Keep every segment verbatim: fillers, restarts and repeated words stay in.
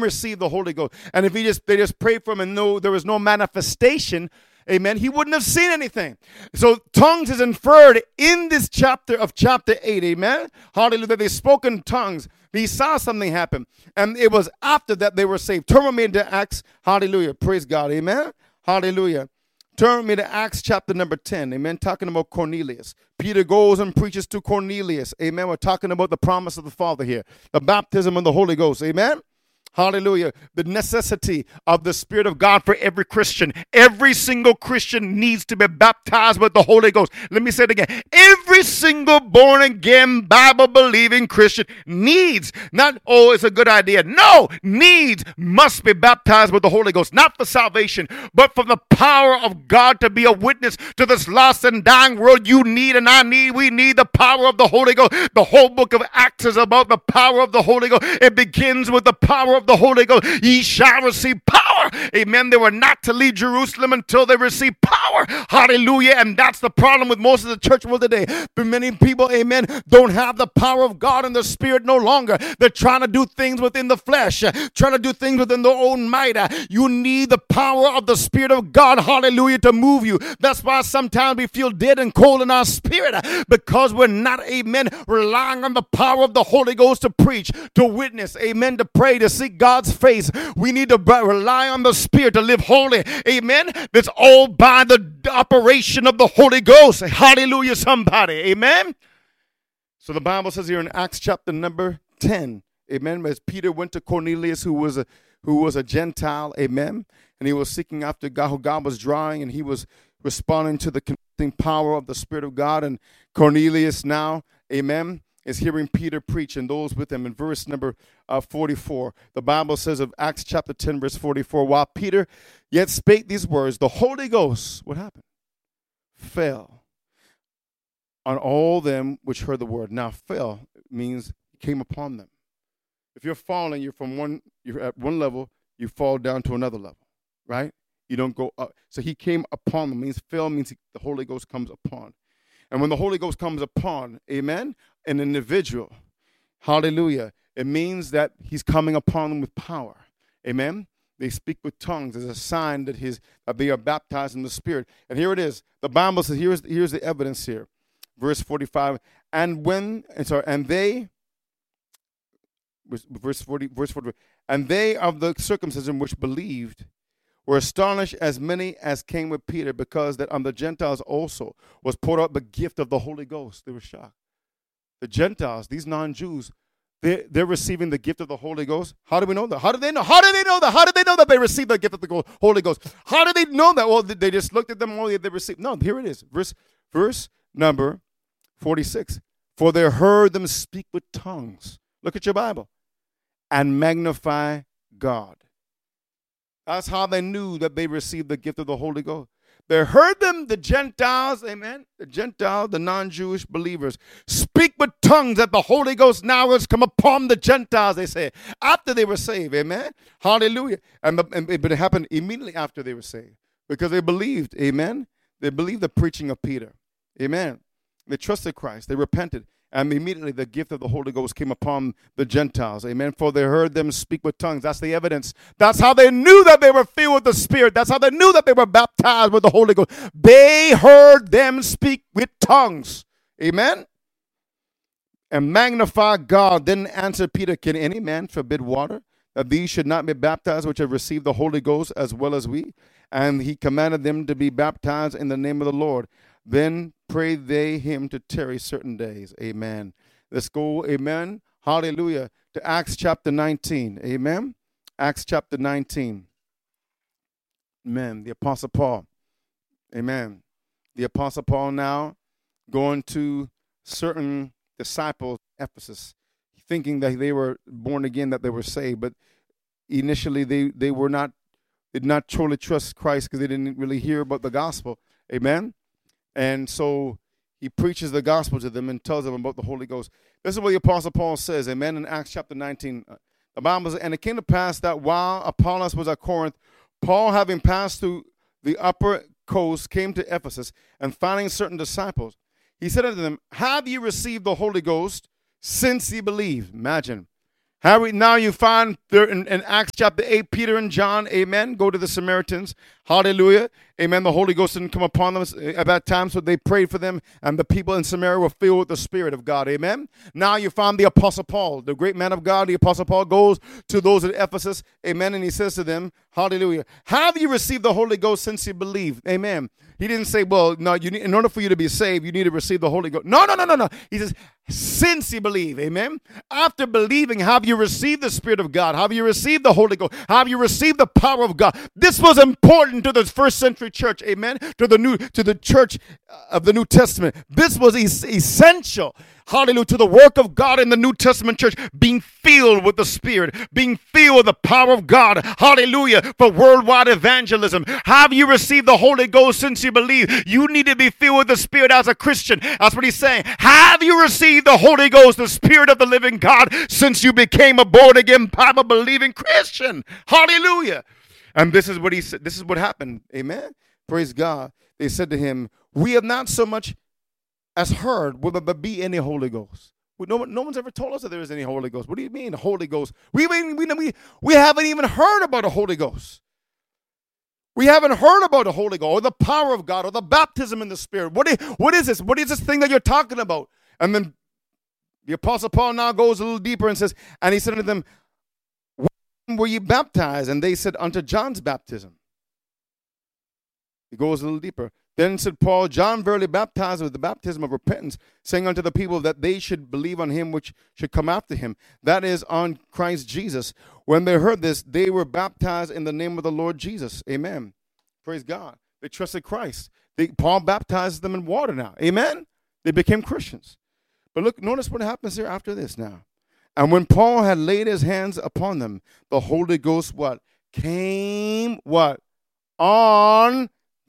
him receive the Holy Ghost. And if he just they just prayed for him and no, there was no manifestation, amen, he wouldn't have seen anything. So tongues is inferred in this chapter of chapter eight, amen. Hallelujah. They spoke in tongues. He saw something happen. And it was after that they were saved. Turn with me into Acts. Hallelujah. Praise God. Amen. Hallelujah. Turn with me to Acts chapter number ten. Amen. Talking about Cornelius. Peter goes and preaches to Cornelius. Amen. We're talking about the promise of the Father here. The baptism of the Holy Ghost. Amen. Hallelujah. The necessity of the Spirit of God for every Christian. Every single Christian needs to be baptized with the Holy Ghost. Let me say it again. Every single born-again, Bible-believing Christian needs, not, oh, it's a good idea. No, needs, must be baptized with the Holy Ghost. Not for salvation, but for the power of God to be a witness to this lost and dying world. You need and I need, we need the power of the Holy Ghost. The whole book of Acts is about the power of the Holy Ghost. It begins with the power of the Holy Ghost. Ye shall receive power. Amen. They were not to leave Jerusalem until they receive power. Hallelujah. And that's the problem with most of the church world today. But many people, amen, don't have the power of God and the Spirit no longer. They're trying to do things within the flesh, uh, trying to do things within their own might. Uh, you need the power of the Spirit of God, hallelujah, to move you. That's why sometimes we feel dead and cold in our spirit, uh, because we're not, amen, relying on the power of the Holy Ghost to preach, to witness, amen, to pray, to seek God's face. We need to rely on the Spirit to live holy. Amen. That's all by the operation of the Holy Ghost. Hallelujah, somebody. Amen. So the Bible says here in Acts chapter number ten, amen, as Peter went to Cornelius, who was a who was a Gentile, amen, and he was seeking after God, who God was drawing, and he was responding to the convicting power of the Spirit of God. And Cornelius now, amen, is hearing Peter preach and those with him. In verse number uh, forty-four, the Bible says of Acts chapter ten, verse forty-four, while Peter yet spake these words, the Holy Ghost, what happened? Fell on all them which heard the word. Now, fell means came upon them. If you're falling, you're from one, you're at one level, you fall down to another level, right? You don't go up. So he came upon them. Means fell means he, the Holy Ghost comes upon. And when the Holy Ghost comes upon, amen, an individual, hallelujah, it means that he's coming upon them with power, amen. They speak with tongues as a sign that his that they are baptized in the Spirit. And here it is. The Bible says, here's, here's the evidence here. Verse forty-five, and when, and sorry, and they, verse forty, verse forty, and they of the circumcision which believed were astonished, as many as came with Peter, because that on the Gentiles also was poured out the gift of the Holy Ghost. They were shocked. The Gentiles, these non-Jews, they're, they're receiving the gift of the Holy Ghost. How do we know that? How do they know? How do they know that? How did they know that they received the gift of the Holy Ghost? How did they know that? Well, they just looked at them, only they received. No, here it is. Verse, verse number forty-six. For they heard them speak with tongues. Look at your Bible. And magnify God. That's how they knew that they received the gift of the Holy Ghost. They heard them, the Gentiles, amen, the Gentiles, the non-Jewish believers, speak with tongues that the Holy Ghost now has come upon the Gentiles, they say, after they were saved, amen, hallelujah. And, the, and it happened immediately after they were saved because they believed, amen, they believed the preaching of Peter, amen. They trusted Christ, they repented. And immediately the gift of the Holy Ghost came upon the Gentiles. Amen. For they heard them speak with tongues. That's the evidence. That's how they knew that they were filled with the Spirit. That's how they knew that they were baptized with the Holy Ghost. They heard them speak with tongues. Amen. And magnify God. Then answered Peter, can any man forbid water, that these should not be baptized, which have received the Holy Ghost as well as we? And he commanded them to be baptized in the name of the Lord. Then prayed they him to tarry certain days. Amen. Let's go, amen, hallelujah, to Acts chapter nineteen. Amen. Acts chapter nineteen. Amen. The Apostle Paul. Amen. The Apostle Paul now going to certain disciples in Ephesus, thinking that they were born again, that they were saved. But initially they, they were not, did not truly trust Christ because they didn't really hear about the gospel. Amen. And so he preaches the gospel to them and tells them about the Holy Ghost. This is what the Apostle Paul says, amen, in Acts chapter nineteen. The Bible says, and it came to pass that while Apollos was at Corinth, Paul, having passed through the upper coast, came to Ephesus, and finding certain disciples, he said unto them, have ye received the Holy Ghost since ye believed? Imagine. Harry, now you find there in, in Acts chapter eight, Peter and John, amen, go to the Samaritans. Hallelujah. Amen. The Holy Ghost didn't come upon them at that time, so they prayed for them, and the people in Samaria were filled with the Spirit of God. Amen. Now you find the Apostle Paul, the great man of God. The Apostle Paul goes to those at Ephesus, amen, and he says to them, hallelujah, have you received the Holy Ghost since you believed? Amen. He didn't say, well, no, you need, in order for you to be saved, you need to receive the Holy Ghost. No, no, no, no, no. He says, since you believe, amen. After believing, have you received the Spirit of God? Have you received the Holy Ghost? Have you received the power of God? This was important to the first century church, amen, to the new, to the church of the New Testament. This was es- essential. Hallelujah, to the work of God in the New Testament church, being filled with the Spirit, being filled with the power of God. Hallelujah, for worldwide evangelism. Have you received the Holy Ghost since you believe? You need to be filled with the Spirit as a Christian. That's what he's saying. Have you received the Holy Ghost, the Spirit of the living God, since you became a born-again, Bible-believing Christian? Hallelujah. And this is what he said. This is what happened. Amen. Praise God. They said to him, we have not so much as heard, will there be any Holy Ghost? No, no one's ever told us that there is any Holy Ghost. What do you mean, Holy Ghost? We, we, we, we haven't even heard about a Holy Ghost. We haven't heard about a Holy Ghost or the power of God or the baptism in the Spirit. What is, what is this? What is this thing that you're talking about? And then the Apostle Paul now goes a little deeper and says, and he said to them, when were ye baptized? And they said, unto John's baptism. He goes a little deeper. Then said Paul, John verily baptized with the baptism of repentance, saying unto the people that they should believe on him which should come after him, that is, on Christ Jesus. When they heard this, they were baptized in the name of the Lord Jesus. Amen. Praise God. They trusted Christ. They, Paul baptized them in water now. Amen. They became Christians. But look, notice what happens here after this now. And when Paul had laid his hands upon them, the Holy Ghost what? Came what? On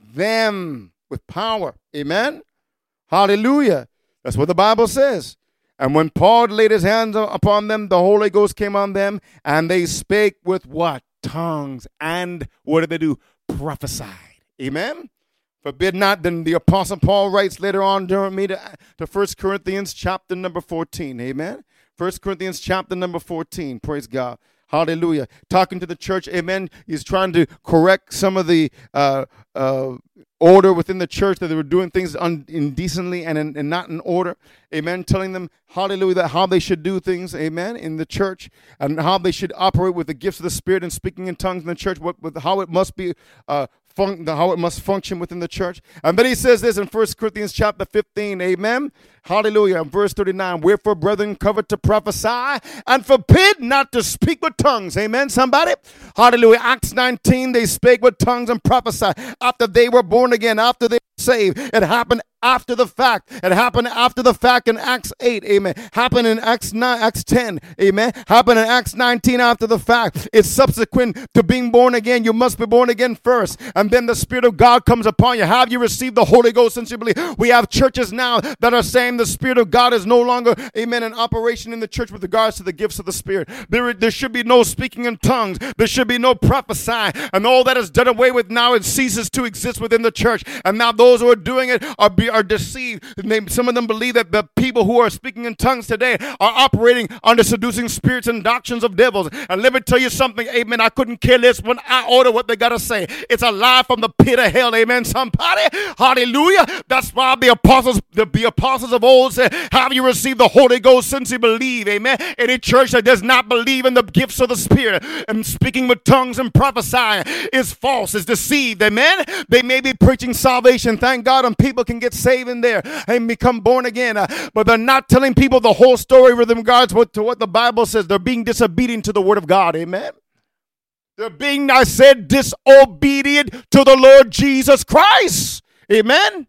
them. With power. Amen. Hallelujah. That's what the Bible says. And when Paul laid his hands upon them, the Holy Ghost came on them, and they spake with what? Tongues. And what did they do? Prophesied. Amen. Forbid not. Then the Apostle Paul writes later on during me to, to First Corinthians chapter number fourteen. Amen. First Corinthians chapter number fourteen. Praise God. Hallelujah. Talking to the church. Amen. He's trying to correct some of the uh, uh, order within the church, that they were doing things un- indecently and, in, and not in order. Amen. Telling them, hallelujah, that how they should do things, amen, in the church, and how they should operate with the gifts of the Spirit and speaking in tongues in the church, what, with how it must be uh, Fun- how it must function within the church. And then he says this in First Corinthians chapter fifteen, amen. Hallelujah. And verse thirty-nine, wherefore, brethren, covet to prophesy and forbid not to speak with tongues. Amen, somebody. Hallelujah. Acts nineteen, they spake with tongues and prophesied after they were born again, after they were saved. It happened after the fact. It happened after the fact in Acts eight, amen. Happened in Acts nine, Acts ten, amen. Happened in Acts nineteen after the fact. It's subsequent to being born again. You must be born again first, and then the Spirit of God comes upon you. Have you received the Holy Ghost since you believe? We have churches now that are saying the Spirit of God is no longer, amen, in operation in the church with regards to the gifts of the Spirit. There, there should be no speaking in tongues. There should be no prophesying, and all that is done away with now. It ceases to exist within the church, and now those who are doing it are be, are deceived. They, some of them believe that the people who are speaking in tongues today are operating under seducing spirits and doctrines of devils. And let me tell you something, amen, I couldn't care less when I order what they got to say. It's a lie from the pit of hell, amen, somebody. Hallelujah. That's why the apostles, the, the apostles of old said, have you received the Holy Ghost since you believe, amen? Any church that does not believe in the gifts of the Spirit and speaking with tongues and prophesying is false, is deceived, amen? They may be preaching salvation, thank God, and people can get saved in there and become born again, uh, but they're not telling people the whole story with regards to what the Bible says. They're being disobedient to the Word of God, amen? They're being, I said, disobedient to the Lord Jesus Christ, amen?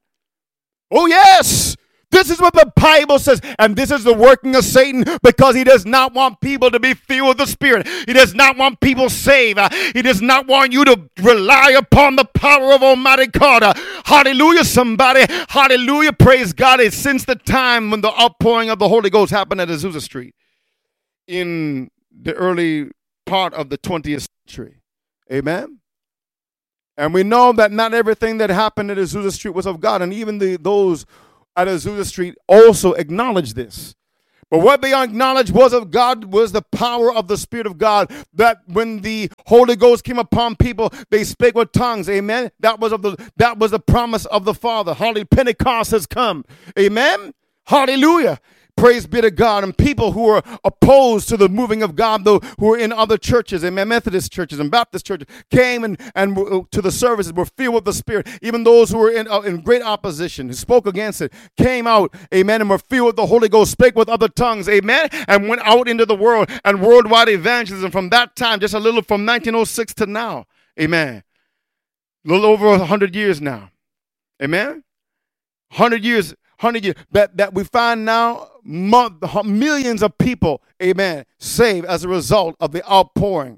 Oh, yes. This is what the Bible says, and this is the working of Satan, because he does not want people to be filled with the Spirit. He does not want people saved. Uh, he does not want you to rely upon the power of Almighty God. Uh, hallelujah, somebody. Hallelujah, praise God. It's since the time when the outpouring of the Holy Ghost happened at Azusa Street in the early part of the twentieth century. Amen. And we know that not everything that happened at Azusa Street was of God, and even the those at Azusa Street also acknowledge this. But what they acknowledged was of God was the power of the Spirit of God. That when the Holy Ghost came upon people, they spake with tongues. Amen. That was of the that was the promise of the Father. Hallelujah. Pentecost has come. Amen. Hallelujah. Praise be to God. And people who are opposed to the moving of God, though, who are in other churches, amen, Methodist churches and Baptist churches, came and, and to the services, were filled with the Spirit. Even those who were in, uh, in great opposition, who spoke against it, came out, amen, and were filled with the Holy Ghost, spake with other tongues, amen, and went out into the world and worldwide evangelism from that time, just a little from nineteen oh six to now, amen. A little over one hundred years now, amen. one hundred years. Hundred years that, that we find now millions of people, amen, saved as a result of the outpouring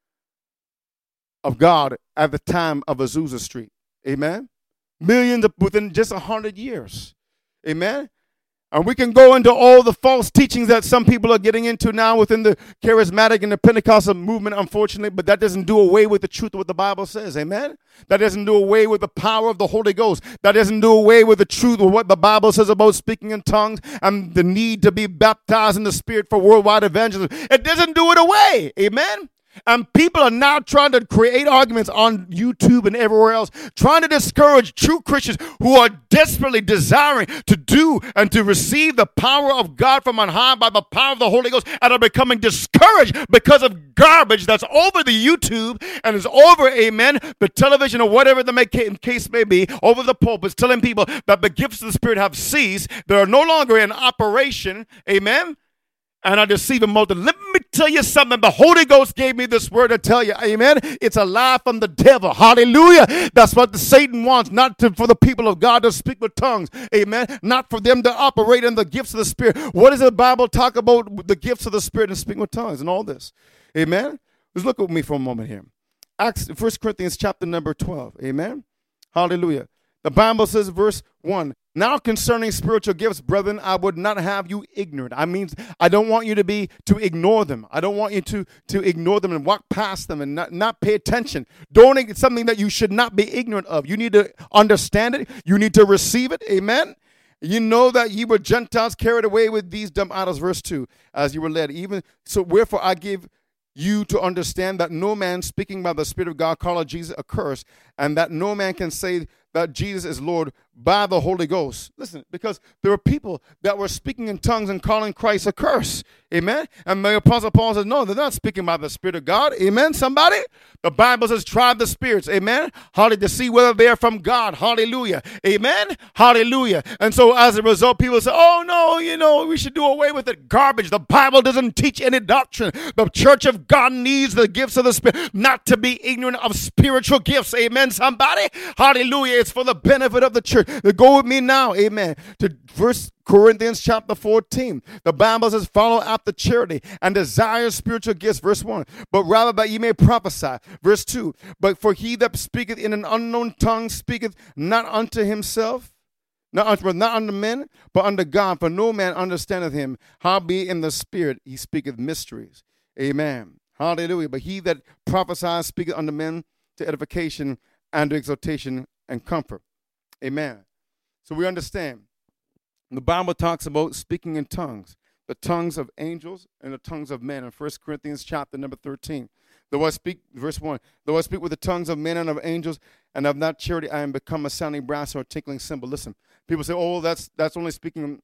of God at the time of Azusa Street, amen. Millions of, within just a hundred years, amen. And we can go into all the false teachings that some people are getting into now within the charismatic and the Pentecostal movement, unfortunately, but that doesn't do away with the truth of what the Bible says, amen? That doesn't do away with the power of the Holy Ghost. That doesn't do away with the truth of what the Bible says about speaking in tongues and the need to be baptized in the Spirit for worldwide evangelism. It doesn't do it away, amen? And people are now trying to create arguments on YouTube and everywhere else, trying to discourage true Christians who are desperately desiring to do and to receive the power of God from on high by the power of the Holy Ghost, and are becoming discouraged because of garbage that's over the YouTube and is over, amen, the television or whatever the case may be, over the pulpits, telling people that the gifts of the Spirit have ceased. They are no longer in operation, amen, and are deceiving multitudes. Let me tell you something. The Holy Ghost gave me this word to tell you. Amen. It's a lie from the devil. Hallelujah. That's what the Satan wants. Not to, for the people of God to speak with tongues. Amen. Not for them to operate in the gifts of the Spirit. What does the Bible talk about the gifts of the Spirit and speaking with tongues and all this? Amen. Let's look at me for a moment here. Acts, First Corinthians chapter number twelve. Amen. Hallelujah. The Bible says, verse one, now concerning spiritual gifts, brethren, I would not have you ignorant. I mean, I don't want you to be, to ignore them. I don't want you to, to ignore them and walk past them and not, not pay attention. Don't, it's something that you should not be ignorant of. You need to understand it. You need to receive it. Amen. You know that ye were Gentiles carried away with these dumb idols, verse two, as you were led. Even so, wherefore I give you to understand that no man speaking by the Spirit of God calleth Jesus a curse, and that no man can say that Jesus is Lord by the Holy Ghost. Listen, because there were people that were speaking in tongues and calling Christ a curse. Amen. And the Apostle Paul says, no, they're not speaking by the Spirit of God. Amen. Somebody? The Bible says, try the spirits. Amen. Hallelujah. To see whether they are from God. Hallelujah. Amen. Hallelujah. And so as a result, people say, oh, no, you know, we should do away with it. Garbage. The Bible doesn't teach any doctrine. The church of God needs the gifts of the Spirit, not to be ignorant of spiritual gifts. Amen. Somebody? Hallelujah. It's for the benefit of the church. Go with me now, amen, to First Corinthians chapter fourteen. The Bible says, follow after charity and desire spiritual gifts, verse one, but rather that ye may prophesy, verse two. But for he that speaketh in an unknown tongue speaketh not unto himself, not unto, not unto men, but unto God, for no man understandeth him. Howbeit in the Spirit he speaketh mysteries. Amen. Hallelujah. But he that prophesies speaketh unto men to edification and to exhortation and comfort. Amen. So we understand the Bible talks about speaking in tongues, the tongues of angels and the tongues of men in First Corinthians chapter number thirteen. Though I speak, verse one, though I speak with the tongues of men and of angels and of not charity, I am become a sounding brass or a tinkling cymbal. Listen, people say, oh, that's that's only speaking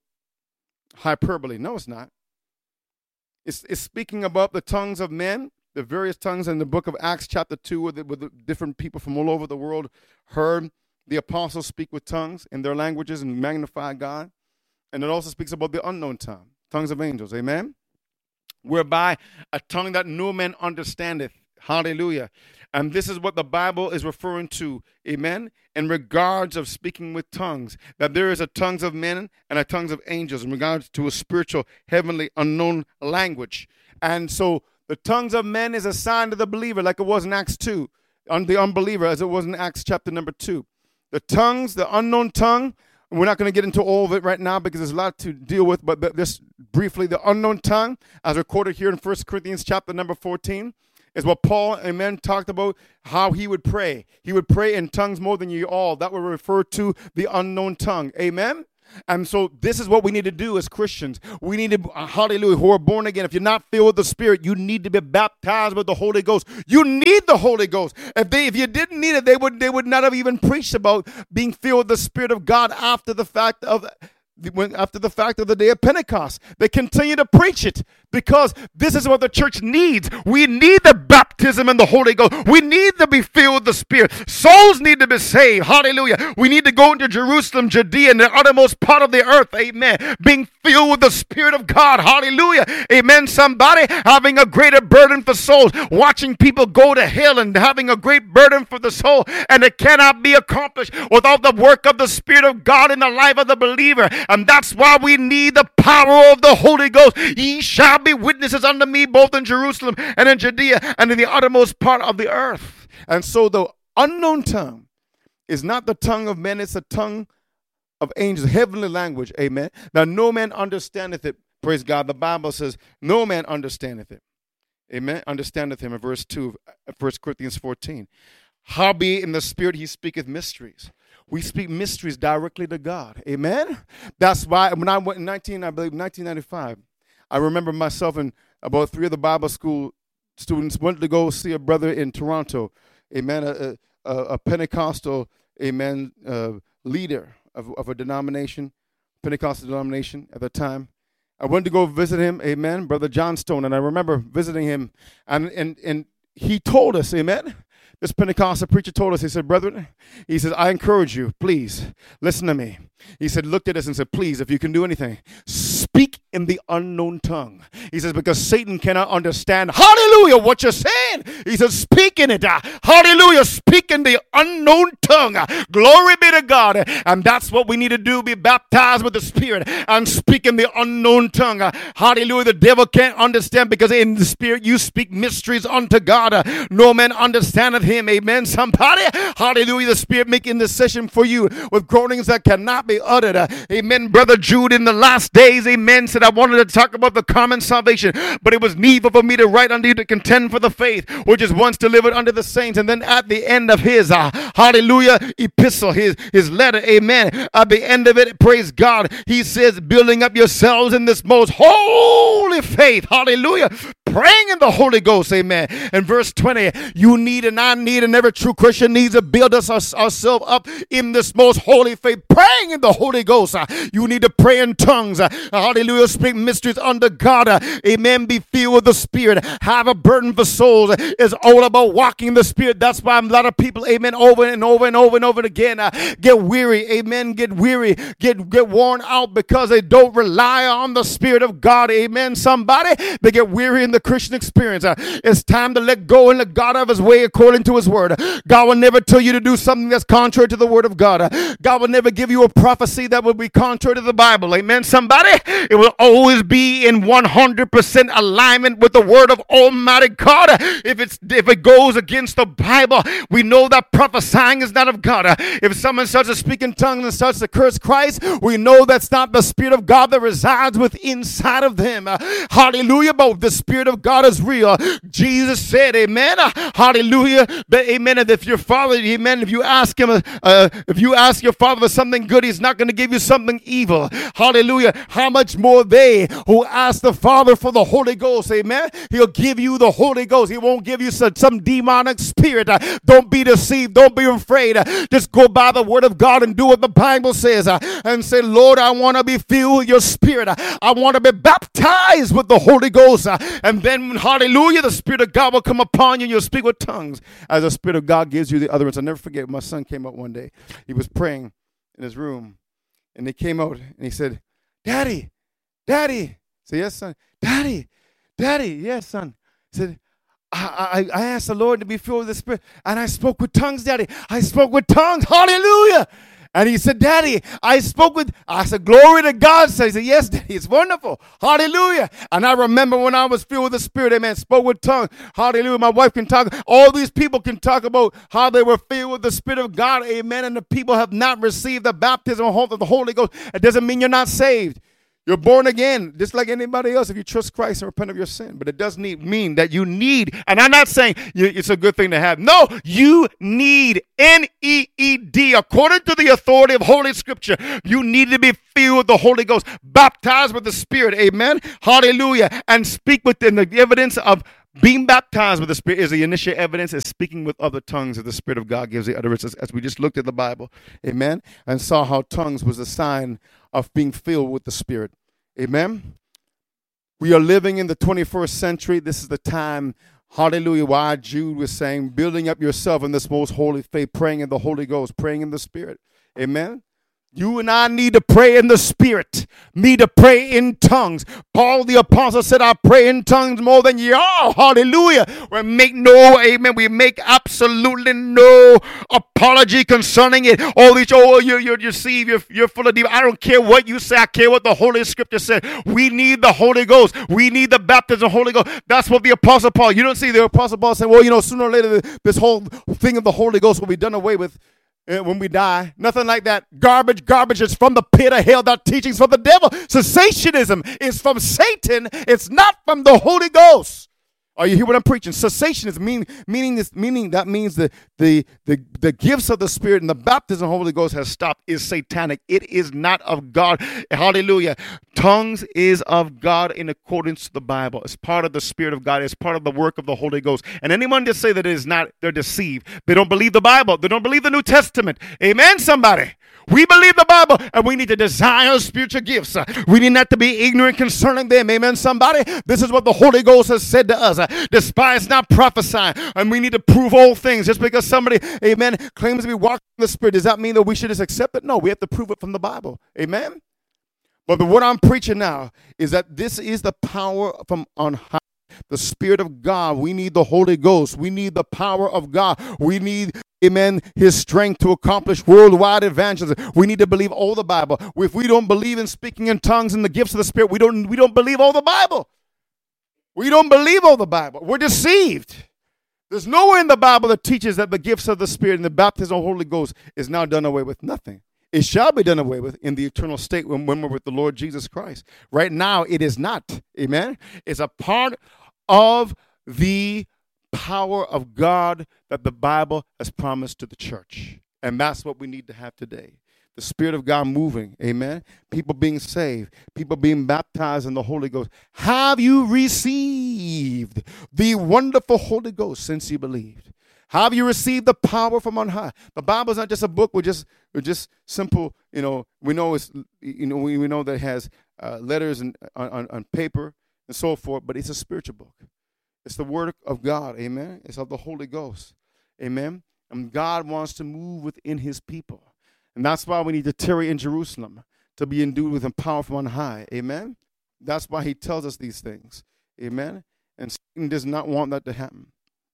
hyperbole. No, it's not. It's, it's speaking about the tongues of men, the various tongues in the book of Acts chapter two, where the, where the different people from all over the world heard the apostles speak with tongues in their languages and magnify God. And it also speaks about the unknown tongue, tongues of angels, amen? Whereby a tongue that no man understandeth, hallelujah. And this is what the Bible is referring to, amen, in regards of speaking with tongues, that there is a tongues of men and a tongues of angels in regards to a spiritual, heavenly, unknown language. And so the tongues of men is assigned to the believer like it was in Acts two, on the unbeliever as it was in Acts chapter number two. The tongues, the unknown tongue, we're not going to get into all of it right now because there's a lot to deal with, but just briefly, the unknown tongue, as recorded here in First Corinthians chapter number fourteen, is what Paul, amen, talked about how he would pray. He would pray in tongues more than you all. That would refer to the unknown tongue, amen? And so this is what we need to do as Christians. We need to, uh, hallelujah, who are born again. If you're not filled with the Spirit, you need to be baptized with the Holy Ghost. You need the Holy Ghost. If they, if you didn't need it, they would, they would not have even preached about being filled with the Spirit of God after the fact of When, after the fact of the day of Pentecost. They continue to preach it because this is what the church needs. We need the baptism in the Holy Ghost. We need to be filled with the Spirit. Souls need to be saved. Hallelujah. We need to go into Jerusalem, Judea, and the uttermost part of the earth. Amen. Being filled with the Spirit of God. Hallelujah. Amen. Somebody having a greater burden for souls, watching people go to hell and having a great burden for the soul. And it cannot be accomplished without the work of the Spirit of God in the life of the believer. And that's why we need the power of the Holy Ghost. Ye shall be witnesses unto me both in Jerusalem and in Judea and in the uttermost part of the earth. And so the unknown tongue is not the tongue of men, it's the tongue of angels, heavenly language. Amen. Now no man understandeth it. Praise God. The Bible says no man understandeth it. Amen. Understandeth him in verse two of First Corinthians fourteen. Howbeit in the Spirit he speaketh mysteries. We speak mysteries directly to God. Amen. That's why when I went in nineteen, I believe nineteen ninety-five, I remember myself and about three of the Bible school students went to go see a brother in Toronto. Amen. A, a, a Pentecostal, amen, uh, leader of, of a denomination, Pentecostal denomination at the time. I went to go visit him. Amen. Brother John Stone. And I remember visiting him and, and, and he told us, amen. This Pentecostal preacher told us, he said, brethren, he says, I encourage you, please, listen to me. He said, looked at us and said, please, if you can do anything, speak in the unknown tongue. He says, because Satan cannot understand, hallelujah, what you're saying. He says, speak in it. Uh, hallelujah, speak in the unknown tongue. Uh, glory be to God. And that's what we need to do, be baptized with the Spirit and speak in the unknown tongue. Uh, hallelujah, the devil can't understand because in the Spirit you speak mysteries unto God. Uh, no man understandeth him. Amen, somebody. Hallelujah, the Spirit making intercession for you with groanings that cannot be uttered. Uh, amen. Brother Jude in the last days, amen, said I wanted to talk about the common salvation, but it was needful for me to write unto you to contend for the faith which is once delivered unto the saints. And then at the end of his uh, hallelujah epistle, his his letter, amen, at the end of it, praise God, he says, building up yourselves in this most holy faith, hallelujah, praying in the Holy Ghost, amen. And verse twenty, you need and I need and every true Christian needs to build us our, ourselves up in this most holy faith, praying in the Holy Ghost. Uh, you need to pray in tongues. Uh, hallelujah. Speak mysteries under God. Uh, amen. Be filled with the Spirit. Have a burden for souls. Uh, it's all about walking in the Spirit. That's why a lot of people, amen, over and over and over and over again uh, get weary. Amen. Get weary. Get, get worn out because they don't rely on the Spirit of God. Amen. Somebody, they get weary in the Christian experience. Uh, it's time to let go and let God have his way according to his word. God will never tell you to do something that's contrary to the word of God. Uh, God will never give you a prophecy that will be contrary to the Bible. Amen, somebody? It will always be in one hundred percent alignment with the word of Almighty God. If it's if it goes against the Bible, we know that prophesying is not of God. If someone starts to speak in tongues and starts to curse Christ, we know that's not the Spirit of God that resides within inside of them. Hallelujah. But the Spirit of God is real. Jesus said, amen. Hallelujah. But amen. And if your father, amen, if you ask him, uh, if you ask your father for something good, he's not going to give you something evil. Hallelujah. How much more they who ask the Father for the Holy Ghost, amen, he'll give you the Holy Ghost. He won't give you some, some demonic spirit. Uh, don't be deceived. Don't be afraid. Uh, just go by the word of God and do what the Bible says uh, and say, Lord, I want to be filled with your Spirit. Uh, I want to be baptized with the Holy Ghost. Uh, and then, hallelujah, the Spirit of God will come upon you and you'll speak with tongues as the Spirit of God gives you the utterance. I'll never forget, my son came out one day. He was praying in his room. And he came out and he said, Daddy, Daddy. I said, yes, son. Daddy, Daddy, yes, son. He said, I, I, I asked the Lord to be filled with the Spirit, and I spoke with tongues, Daddy. I spoke with tongues. Hallelujah. And he said, Daddy, I spoke with, I said, glory to God. So he said, yes, Daddy, it's wonderful. Hallelujah. And I remember when I was filled with the Spirit, amen, spoke with tongues. Hallelujah. My wife can talk. All these people can talk about how they were filled with the Spirit of God, amen. And the people have not received the baptism of the Holy Ghost. It doesn't mean you're not saved. You're born again, just like anybody else if you trust Christ and repent of your sin. But it does need, mean that you need, and I'm not saying you, it's a good thing to have. No, you need, N E E D, according to the authority of Holy Scripture, you need to be filled with the Holy Ghost, baptized with the Spirit, amen, hallelujah, and speak within the evidence of being baptized with the Spirit is the initial evidence, is speaking with other tongues as the Spirit of God gives the utterances, as we just looked at the Bible, amen, and saw how tongues was a sign of being filled with the Spirit, amen. We are living in the twenty-first century. This is the time, hallelujah, why Jude was saying, building up yourself in this most holy faith, praying in the Holy Ghost, praying in the Spirit, amen. You and I need to pray in the Spirit, need to pray in tongues. Paul the apostle said, I pray in tongues more than ye all. Hallelujah. We make no, amen, we make absolutely no apology concerning it. All these, oh, you, you, you see, you're, you're full of demons. I don't care what you say. I care what the Holy Scripture said. We need the Holy Ghost. We need the baptism of the Holy Ghost. That's what the apostle Paul, you don't see the apostle Paul saying, well, you know, sooner or later, this whole thing of the Holy Ghost will be done away with when we die. Nothing like that. Garbage, garbage is from the pit of hell. That teaching's from the devil. Cessationism is from Satan. It's not from the Holy Ghost. Are you hear what I'm preaching? Cessationism mean, meaning this meaning that means the, the the the gifts of the Spirit and the baptism of the Holy Ghost has stopped, is satanic. It is not of God. Hallelujah. Tongues is of God in accordance to the Bible. It's part of the Spirit of God. It's part of the work of the Holy Ghost. And anyone that say that it is not, they're deceived. They don't believe the Bible. They don't believe the New Testament. Amen, somebody. We believe the Bible, and we need to desire spiritual gifts. We need not to be ignorant concerning them. Amen, somebody. This is what the Holy Ghost has said to us. Despise not prophesying, and we need to prove all things. Just because somebody, amen, claims to be walking in the Spirit, does that mean that we should just accept it? No, we have to prove it from the Bible. Amen. But the, what I'm preaching now is that this is the power from on high. The Spirit of God. We need the Holy Ghost. We need the power of God. We need, amen, his strength to accomplish worldwide evangelism. We need to believe all the Bible. If we don't believe in speaking in tongues and the gifts of the Spirit, we don't, we don't believe all the Bible. We don't believe all the Bible. We're deceived. There's nowhere in the Bible that teaches that the gifts of the Spirit and the baptism of the Holy Ghost is now done away with. Nothing. It shall be done away with in the eternal state when, when we're with the Lord Jesus Christ. Right now, it is not. Amen. It's a part of the power of God that the Bible has promised to the church. And that's what we need to have today. The Spirit of God moving. Amen. People being saved. People being baptized in the Holy Ghost. Have you received the wonderful Holy Ghost since you believed? Have you received the power from on high? The Bible is not just a book. We're just, we're just simple, you know, we know it's, you know, we, we know that it has uh, letters and on, on, on paper and so forth, but it's a spiritual book. It's the Word of God, amen? It's of the Holy Ghost, amen? And God wants to move within his people. And that's why we need to tarry in Jerusalem, to be endued with power from on high, amen? That's why he tells us these things, amen? And Satan does not want that to happen.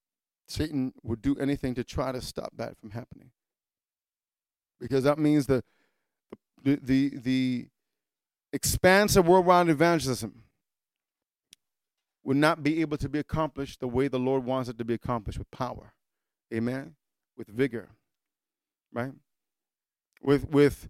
Satan would do anything to try to stop that from happening. Because that means the, the, the, the expanse of worldwide evangelism would not be able to be accomplished the way the Lord wants it to be accomplished, with power, amen, with vigor, right, with with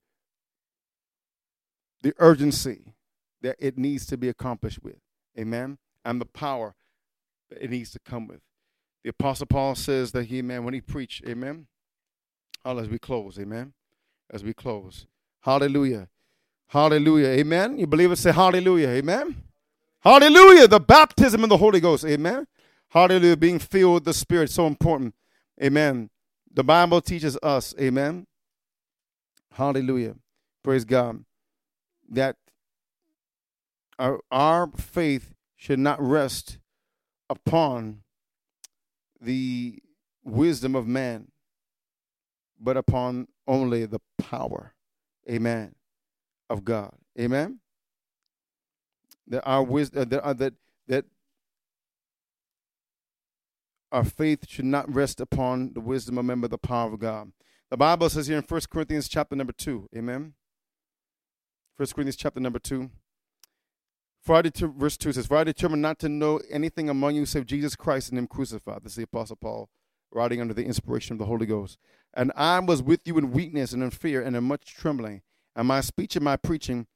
the urgency that it needs to be accomplished with, amen, and the power that it needs to come with. The Apostle Paul says that he, amen, when he preached, amen, as we close, amen, as we close, hallelujah, hallelujah, amen, you believe it, say hallelujah, amen. Hallelujah, the baptism of the Holy Ghost, amen. Hallelujah, being filled with the Spirit, so important, amen. The Bible teaches us, amen. Hallelujah, praise God, that our, our faith should not rest upon the wisdom of man, but upon only the power, amen, of God, amen. That our wisdom, that, uh, that that our faith should not rest upon the wisdom of man, but the power of God. The Bible says here in First Corinthians chapter number two, amen. First Corinthians chapter number two. For I deter- verse two says, "For I determined not to know anything among you save Jesus Christ and him crucified." This is the Apostle Paul writing under the inspiration of the Holy Ghost. "And I was with you in weakness and in fear and in much trembling. And my speech and my preaching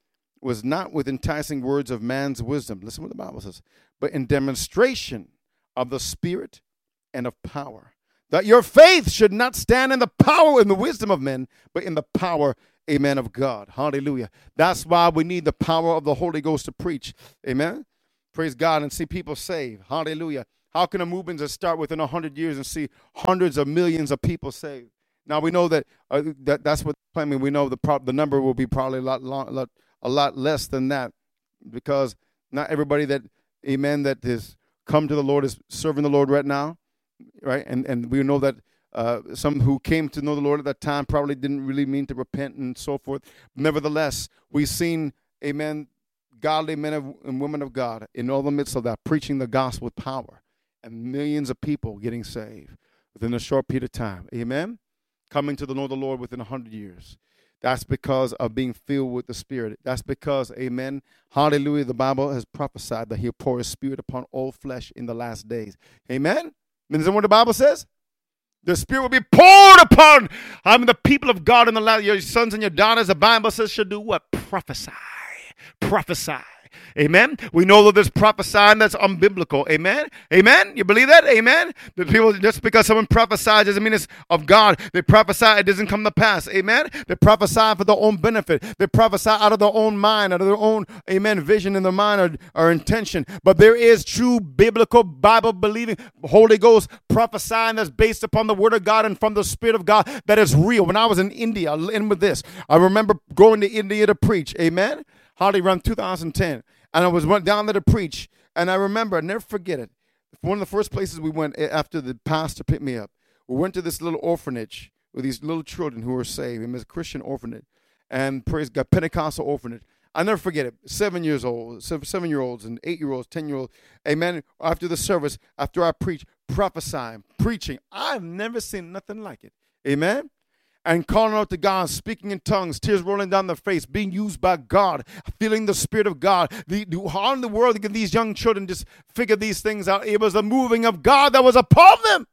was not with enticing words of man's wisdom. Listen what the Bible says. But in demonstration of the Spirit and of power. That your faith should not stand in the power and the wisdom of men, but in the power, amen, of God. Hallelujah. That's why we need the power of the Holy Ghost to preach. Amen. Praise God, and see people saved. Hallelujah. How can a movement just start within a hundred years and see hundreds of millions of people saved? Now we know that, uh, that that's what they're claiming. We know the pro- the number will be probably a lot, long, a lot a lot less than that, because not everybody that, amen, that is come to the Lord is serving the Lord right now. Right, and and we know that uh, some who came to know the Lord at that time probably didn't really mean to repent and so forth. Nevertheless, we've seen, amen, godly men of, and women of God in all the midst of that, preaching the gospel with power, and millions of people getting saved within a short period of time. Amen, coming to the know the Lord within a hundred years. That's because of being filled with the Spirit. That's because, amen, hallelujah, the Bible has prophesied that He'll pour His Spirit upon all flesh in the last days. Amen. Isn't that what the Bible says? The Spirit will be poured upon I mean, the people of God in the last. Your sons and your daughters, the Bible says, should do what? Prophesy. Prophesy. Amen. We know that there's prophesying that's unbiblical. Amen. Amen. You believe that? Amen. The people, just because someone prophesies doesn't mean it's of God. They prophesy, it doesn't come to pass. Amen. They prophesy for their own benefit. They prophesy out of their own mind, out of their own, amen, vision in their mind or, or intention. But there is true biblical, Bible believing, Holy Ghost prophesying that's based upon the Word of God and from the Spirit of God that is real. When I was in India, I'll end with this. I remember going to India to preach. Amen. Hardly around two thousand ten. And I was went down there to preach. And I remember, I never forget it. One of the first places we went after the pastor picked me up, we went to this little orphanage with these little children who were saved. It was a Christian orphanage. And praise God, Pentecostal orphanage. I never forget it. Seven years old, seven year olds and eight year olds, ten year olds. Amen. After the service, after I preach, prophesying, preaching. I've never seen nothing like it. Amen. And calling out to God, speaking in tongues, tears rolling down their face, being used by God, feeling the Spirit of God. The, the, how in the world can these young children just figure these things out? It was the moving of God that was upon them.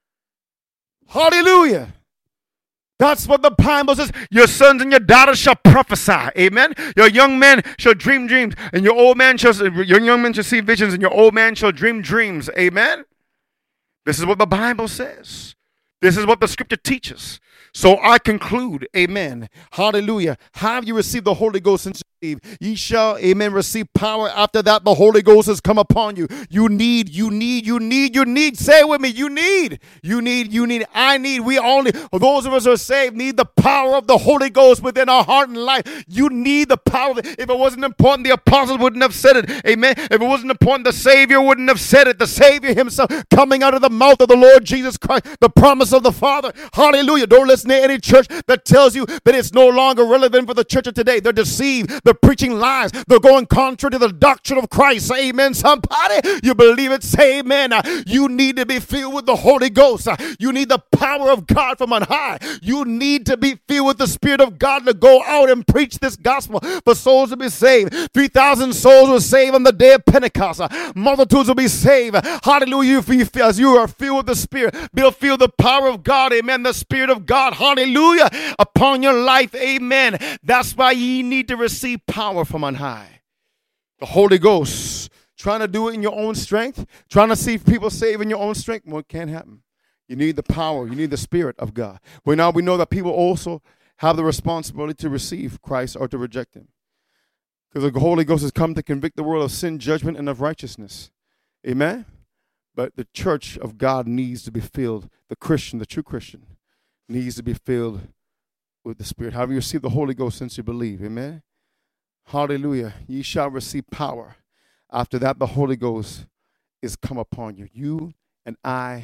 Hallelujah. That's what the Bible says. Your sons and your daughters shall prophesy. Amen. Your young men shall dream dreams, and your old man shall your young men shall see visions, and your old man shall dream dreams. Amen. This is what the Bible says. This is what the Scripture teaches. So I conclude, amen, hallelujah. Have you received the Holy Ghost since you believe? Ye shall, amen, receive power. After that, the Holy Ghost has come upon you. You need, you need, you need, you need. Say it with me. You need, you need, you need. I need. We only, those of us who are saved, need the power of the Holy Ghost within our heart and life. You need the power. If it wasn't important, the apostles wouldn't have said it. Amen. If it wasn't important, the Savior wouldn't have said it. The Savior himself coming out of the mouth of the Lord Jesus Christ, the promise of the Father. Hallelujah. Don't listen to any church that tells you that it's no longer relevant for the church of today. They're deceived. They're preaching lies. They're going contrary to the doctrine of Christ. Amen. Somebody, you believe it, say amen. You need to be filled with the Holy Ghost. You need the power of God from on high. You need to be filled with the Spirit of God to go out and preach this gospel for souls to be saved. three thousand souls were saved on the day of Pentecost. Multitudes will be saved. Hallelujah. As you are filled with the Spirit, they'll feel the power of God. Amen. The Spirit of God. Hallelujah. Upon your life. Amen. That's why ye need to receive power from on high. The Holy Ghost. Trying to do it in your own strength. Trying to see people saved in your own strength. Well, it can't happen. You need the power. You need the Spirit of God. Well, now we know that people also have the responsibility to receive Christ or to reject Him. Because the Holy Ghost has come to convict the world of sin, judgment, and of righteousness. Amen? But the church of God needs to be filled. The Christian, the true Christian, needs to be filled with the Spirit. Have you received the Holy Ghost since you believe? Amen? Hallelujah. Ye shall receive power. After that, the Holy Ghost is come upon you. You and I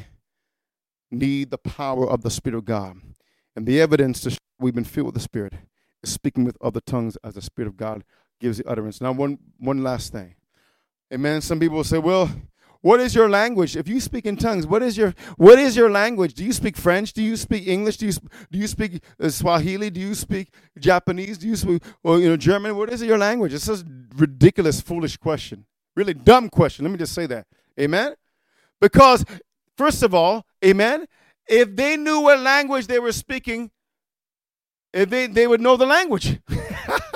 need the power of the Spirit of God. And the evidence to show we've been filled with the Spirit is speaking with other tongues as the Spirit of God gives the utterance. Now, one, one last thing. Amen. Some people will say, well, what is your language? If you speak in tongues, what is your what is your language? Do you speak French? Do you speak English? Do you do you speak uh, Swahili? Do you speak Japanese? Do you speak or you know German? What is your language? It's a ridiculous, foolish question. Really dumb question. Let me just say that. Amen. Because first of all, amen. If they knew what language they were speaking, if they, they would know the language.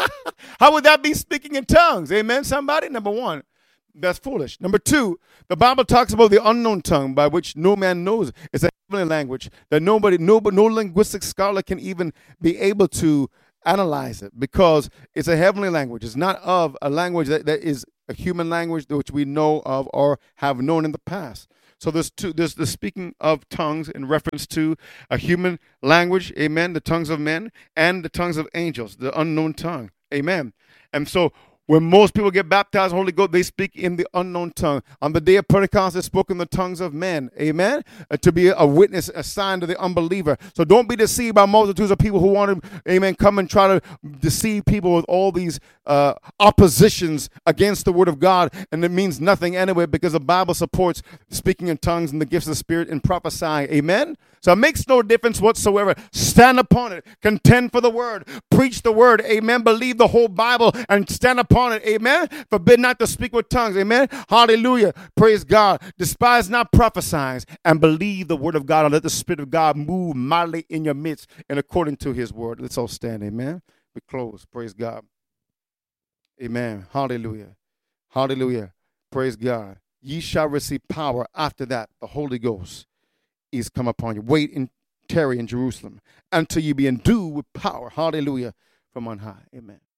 How would that be speaking in tongues? Amen, somebody? Number one, that's foolish. Number two, the Bible talks about the unknown tongue by which no man knows. It's a heavenly language that nobody, no, no linguistic scholar can even be able to analyze it because it's a heavenly language. It's not of a language that, that is a human language which we know of or have known in the past. So there's two, there's the speaking of tongues in reference to a human language, amen, the tongues of men, and the tongues of angels, the unknown tongue, amen. And so when most people get baptized in the Holy Ghost, they speak in the unknown tongue. On the day of Pentecost, they spoke in the tongues of men, amen, uh, to be a witness, a sign to the unbeliever. So don't be deceived by multitudes of people who want to, amen, come and try to deceive people with all these uh, oppositions against the word of God. And it means nothing anyway because the Bible supports speaking in tongues and the gifts of the Spirit and prophesying, amen. So it makes no difference whatsoever. Stand upon it. Contend for the word. Preach the word. Amen. Believe the whole Bible and stand upon it. Amen. Forbid not to speak with tongues. Amen. Hallelujah. Praise God. Despise not prophesying and believe the word of God and let the Spirit of God move mightily in your midst and according to his word. Let's all stand. Amen. We close. Praise God. Amen. Hallelujah. Hallelujah. Praise God. Ye shall receive power after that, the Holy Ghost is come upon you. Wait and tarry in Jerusalem until you be endued with power. Hallelujah. From on high. Amen.